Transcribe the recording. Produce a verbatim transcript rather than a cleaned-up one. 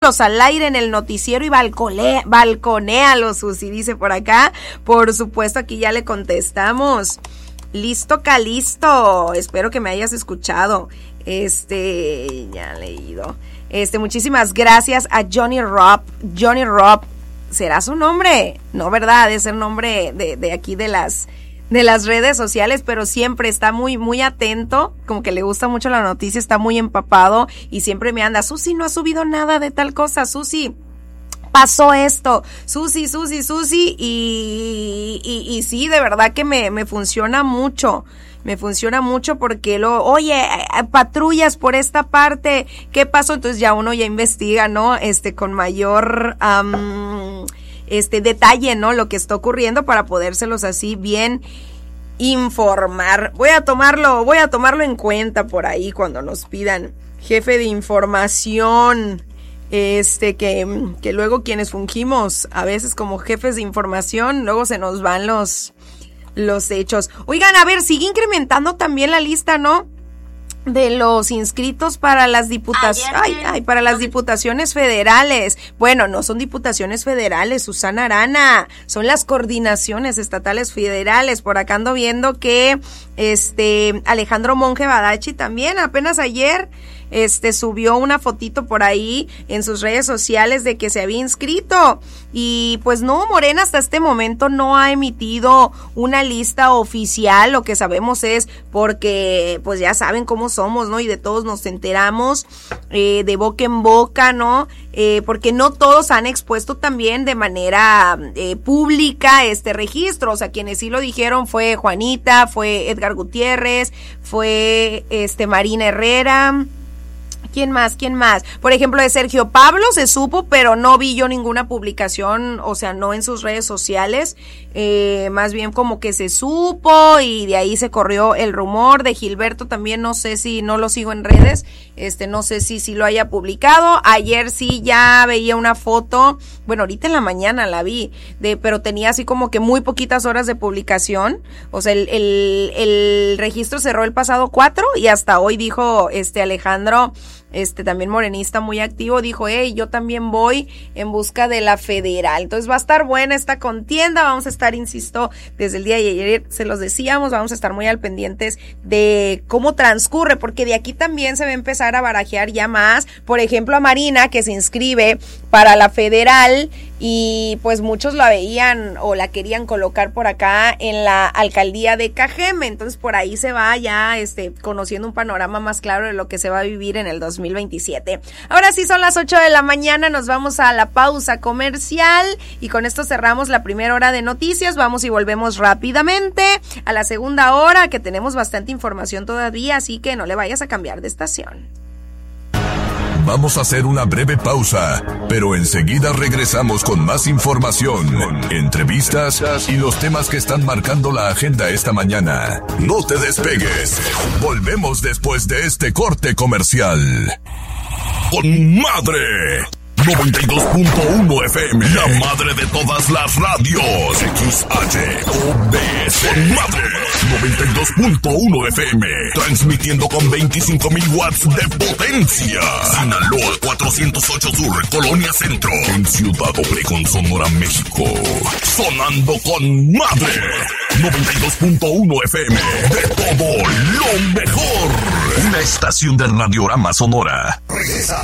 Sácalos al aire en el noticiero y balcone, balconéalos, Susi, dice por acá. Por supuesto, aquí ya le contestamos. Listo, Calisto. Espero que me hayas escuchado. Este, ya he leído. Este, muchísimas gracias a Johnny Rob. Johnny Rob, ¿será su nombre? No, ¿verdad? Es el nombre de, de aquí de las... de las redes sociales, pero siempre está muy, muy atento, como que le gusta mucho la noticia, está muy empapado y siempre me anda, Susi, no ha subido nada de tal cosa, Susi, pasó esto, Susi, Susi, Susi, y, y, y sí, de verdad que me, me funciona mucho. Me funciona mucho porque lo, oye, patrullas por esta parte, ¿qué pasó? Entonces ya uno ya investiga, ¿no? Este, con mayor, um, este detalle, ¿no? Lo que está ocurriendo para podérselos así bien informar. Voy a tomarlo, voy a tomarlo en cuenta por ahí cuando nos pidan jefe de información, este, que, que luego quienes fungimos a veces como jefes de información, luego se nos van los, los hechos. Oigan, a ver, sigue incrementando también la lista, ¿no? De los inscritos para las diputaciones, ay, ay, para las diputaciones federales. Bueno, no son diputaciones federales, Susana Arana, son las coordinaciones estatales federales. Por acá ando viendo que este Alejandro Monge Badachi también apenas ayer este subió una fotito por ahí en sus redes sociales de que se había inscrito. Y pues no, Morena hasta este momento no ha emitido una lista oficial. Lo que sabemos es porque pues ya saben cómo somos, ¿no? Y de todos nos enteramos eh, de boca en boca, ¿no? Eh, porque no todos han expuesto también de manera eh, pública este registro. O sea, quienes sí lo dijeron fue Juanita, fue Edgar Gutiérrez, fue este Marina Herrera. ¿Quién más? ¿Quién más? Por ejemplo, de Sergio Pablo se supo, pero no vi yo ninguna publicación, o sea, no en sus redes sociales, eh, más bien como que se supo y de ahí se corrió el rumor. De Gilberto también no sé si, no lo sigo en redes, este, no sé si, si lo haya publicado. Ayer sí ya veía una foto, bueno, ahorita en la mañana la vi, de, pero tenía así como que muy poquitas horas de publicación, o sea, el, el, el registro cerró el pasado cuatro y hasta hoy dijo este Alejandro, este también morenista muy activo, dijo, hey, yo también voy en busca de la federal. Entonces va a estar buena esta contienda, vamos a estar, insisto, desde el día de ayer se los decíamos, vamos a estar muy al pendientes de cómo transcurre, porque de aquí también se va a empezar a barajear ya más, por ejemplo a Marina, que se inscribe para la federal, y pues muchos la veían o la querían colocar por acá en la alcaldía de Cajeme. Entonces por ahí se va ya este conociendo un panorama más claro de lo que se va a vivir en el dos mil veintisiete. Ahora sí son las ocho de la mañana, nos vamos a la pausa comercial y con esto cerramos la primera hora de noticias. Vamos y volvemos rápidamente a la segunda hora, que tenemos bastante información todavía, así que no le vayas a cambiar de estación. Vamos a hacer una breve pausa, pero enseguida regresamos con más información, entrevistas y los temas que están marcando la agenda esta mañana. No te despegues. Volvemos después de este corte comercial. ¡Con madre! noventa y dos punto uno F M, la madre de todas las radios. X H O B S, madre. noventa y dos punto uno F M, transmitiendo con veinticinco mil watts de potencia. Sinaloa cuatrocientos ocho Sur, Colonia Centro, en Ciudad Obregón, Sonora, México. Sonando con madre. noventa y dos punto uno F M, de todo lo mejor. Una estación de Radiorama Sonora. Regresa.